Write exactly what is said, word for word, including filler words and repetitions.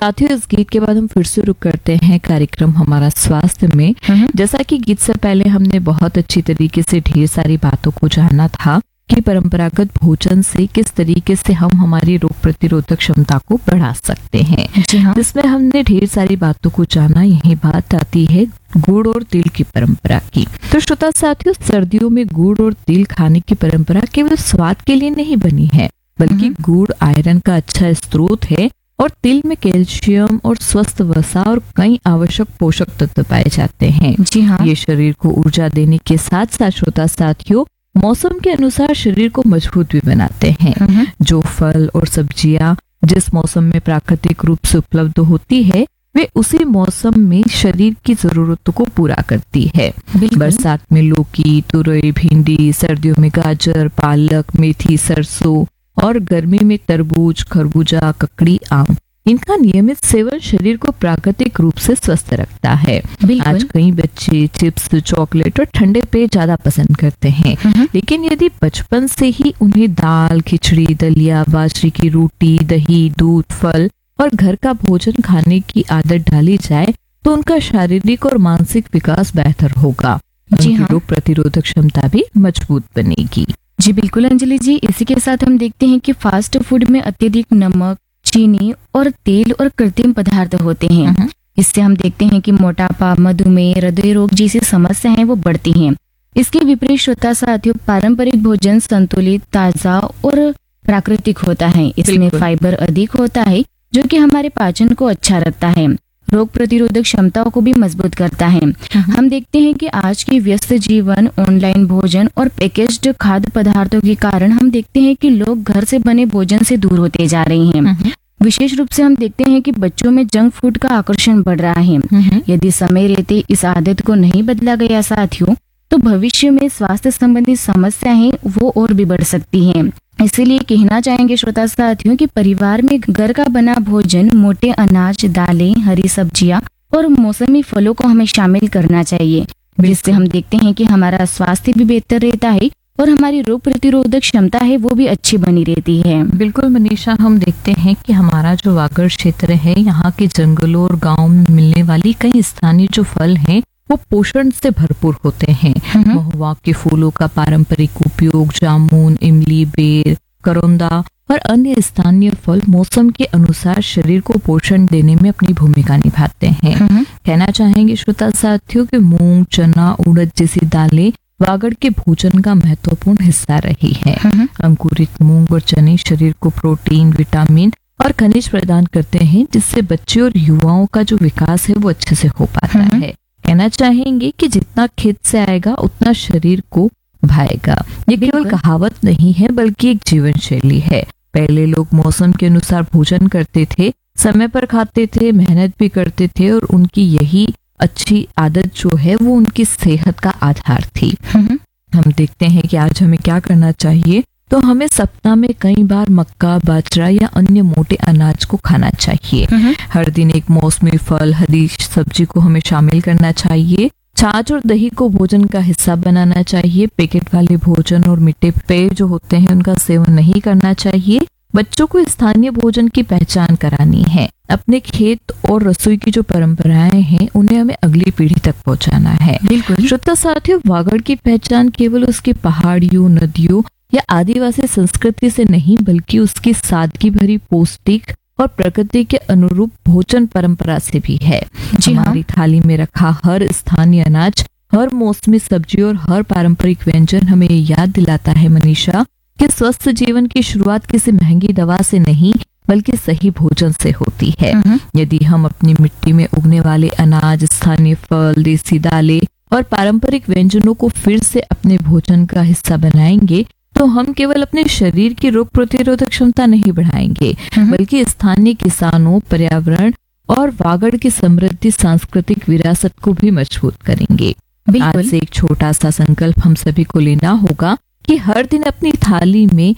साथियों, इस गीत के बाद हम फिर से रुक करते हैं कार्यक्रम हमारा स्वास्थ्य में। जैसा कि गीत से पहले हमने बहुत अच्छी तरीके से ढेर सारी बातों को जाना था कि परंपरागत भोजन से किस तरीके से हम हमारी रोग प्रतिरोधक क्षमता को बढ़ा सकते हैं। जी हाँ। जिसमें हमने ढेर सारी बातों को जाना। यही बात आती है गुड़ और तिल की परंपरा की। तो श्रोता साथियों, सर्दियों में गुड़ और तिल खाने की परंपरा केवल स्वाद के लिए नहीं बनी है, बल्कि गुड़ आयरन का अच्छा स्रोत है और तिल में कैल्शियम और स्वस्थ वसा और कई आवश्यक पोषक तत्व पाए जाते हैं। जी हाँ। ये शरीर को ऊर्जा देने के साथ साथ श्रोता साथियों मौसम के अनुसार शरीर को मजबूत भी बनाते हैं। जो फल और सब्जियां जिस मौसम में प्राकृतिक रूप से उपलब्ध होती है, वे उसी मौसम में शरीर की जरूरतों को पूरा करती है। बरसात में लौकी, तुरई, भिंडी, सर्दियों में गाजर, पालक, मेथी, सरसों और गर्मी में तरबूज, खरबूजा, ककड़ी, आम। इनका नियमित सेवन शरीर को प्राकृतिक रूप से स्वस्थ रखता है। आज कई बच्चे चिप्स, चॉकलेट और ठंडे पेय ज्यादा पसंद करते हैं, लेकिन यदि बचपन से ही उन्हें दाल, खिचड़ी, दलिया, बाजरे की रोटी, दही, दूध, फल और घर का भोजन खाने की आदत डाली जाए तो उनका शारीरिक और मानसिक विकास बेहतर होगा। जी हाँ। रोग प्रतिरोधक क्षमता भी मजबूत बनेगी। जी बिल्कुल अंजलि जी। इसी के साथ हम देखते हैं कि फास्ट फूड में अत्यधिक नमक, चीनी और तेल और कृत्रिम पदार्थ होते हैं। इससे हम देखते हैं कि मोटापा, मधुमेह, हृदय रोग जैसी समस्याएं हैं वो बढ़ती हैं। इसके विपरीत श्रोता साथियों, पारंपरिक भोजन संतुलित, ताजा और प्राकृतिक होता है। इसमें फाइबर अधिक होता है जो कि हमारे पाचन को अच्छा रखता है, रोग प्रतिरोधक क्षमताओं को भी मजबूत करता है। हम देखते हैं कि आज की व्यस्त जीवन, ऑनलाइन भोजन और पैकेज्ड खाद्य पदार्थों के कारण हम देखते हैं कि लोग घर से बने भोजन से दूर होते जा रहे हैं। विशेष रूप से हम देखते हैं कि बच्चों में जंक फूड का आकर्षण बढ़ रहा है। यदि समय रहते इस आदत को नहीं बदला गया साथियों, तो भविष्य में स्वास्थ्य संबंधी समस्याएं वो और भी बढ़ सकती हैं। इसीलिए कहना चाहेंगे श्रोता साथियों कि परिवार में घर का बना भोजन, मोटे अनाज, दालें, हरी सब्जियां और मौसमी फलों को हमें शामिल करना चाहिए, जिससे हम देखते हैं कि हमारा स्वास्थ्य भी बेहतर रहता है और हमारी रोग प्रतिरोधक क्षमता है वो भी अच्छी बनी रहती है। बिल्कुल मनीषा, हम देखते हैं कि हमारा जो वागड़ क्षेत्र है, यहाँ के जंगलों और गाँव में मिलने वाली कई स्थानीय जो फल हैं वो पोषण से भरपूर होते हैं। महुआ के फूलों का पारंपरिक उपयोग, जामुन, इमली, बेर, करौंदा और अन्य स्थानीय फल मौसम के अनुसार शरीर को पोषण देने में अपनी भूमिका निभाते हैं। कहना चाहेंगे श्रोता साथियों कि मूंग, चना, उड़द जैसी दालें वागड़ के भोजन का महत्वपूर्ण हिस्सा रही है। अंकुरित मूंग और चने शरीर को प्रोटीन, विटामिन और खनिज प्रदान करते हैं, जिससे बच्चे और युवाओं का जो विकास है वो अच्छे से हो पाता है। कहना चाहेंगे कि जितना खेत से आएगा उतना शरीर को भाएगा। ये केवल कहावत नहीं है, बल्कि एक जीवन शैली है। पहले लोग मौसम के अनुसार भोजन करते थे, समय पर खाते थे, मेहनत भी करते थे और उनकी यही अच्छी आदत जो है वो उनकी सेहत का आधार थी। हम देखते हैं कि आज हमें क्या करना चाहिए। तो हमें सप्ताह में कई बार मक्का, बाजरा या अन्य मोटे अनाज को खाना चाहिए। हर दिन एक मौसमी फल, हरी सब्जी को हमें शामिल करना चाहिए। छाछ और दही को भोजन का हिस्सा बनाना चाहिए। पैकेट वाले भोजन और मीठे पेय जो होते हैं उनका सेवन नहीं करना चाहिए। बच्चों को स्थानीय भोजन की पहचान करानी है। अपने खेत और रसोई की जो परंपराएं हैं उन्हें हमें अगली पीढ़ी तक पहुंचाना है। बिल्कुल श्रोता साथियों, वागड़ की पहचान केवल उसकी पहाड़ियों, नदियों या आदिवासी संस्कृति से नहीं, बल्कि उसकी सादगी भरी, पौष्टिक और प्रकृति के अनुरूप भोजन परंपरा से भी है। हमारी थाली में रखा हर स्थानीय अनाज, हर मौसमी सब्जी और हर पारंपरिक व्यंजन हमें याद दिलाता है मनीषा कि स्वस्थ जीवन की शुरुआत किसी महंगी दवा से नहीं, बल्कि सही भोजन से होती है। यदि हम अपनी मिट्टी में उगने वाले अनाज, स्थानीय फल, देसी दालें और पारंपरिक व्यंजनों को फिर से अपने भोजन का हिस्सा बनाएंगे, तो हम केवल अपने शरीर की रोग प्रतिरोधक क्षमता नहीं बढ़ाएंगे, बल्कि स्थानीय किसानों, पर्यावरण और वागड़ की समृद्धि सांस्कृतिक विरासत को भी मजबूत करेंगे। आज से एक छोटा सा संकल्प हम सभी को लेना होगा कि हर दिन अपनी थाली में